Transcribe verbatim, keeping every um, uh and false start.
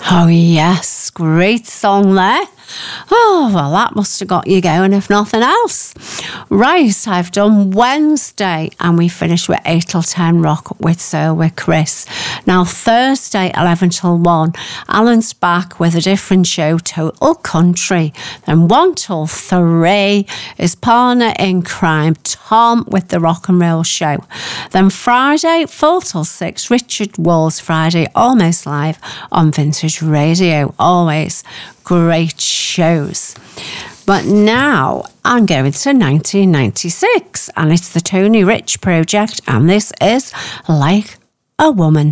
Oh, yes. Great song there. Oh, well, that must have got you going, if nothing else. Right, I've done Wednesday, and we finished with eight till ten rock with Sail with Chris. Now, Thursday, eleven till one, Alan's back with a different show, Total Country. Then one till three is Partner in Crime, Tom, with the Rock and Roll Show. Then Friday, four till six, Richard Wall's Friday, almost live on Vintage Radio. Always great shows. But now I'm going to nineteen ninety-six, and it's the Tony Rich Project, and this is Like a Woman.